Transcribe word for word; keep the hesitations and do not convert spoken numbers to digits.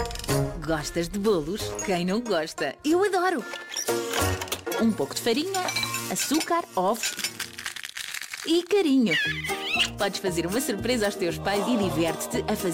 Gostas de bolos? Quem não gosta? Eu adoro! Um pouco de farinha, açúcar, ovos e carinho. Podes fazer uma surpresa aos teus pais e diverte-te a fazer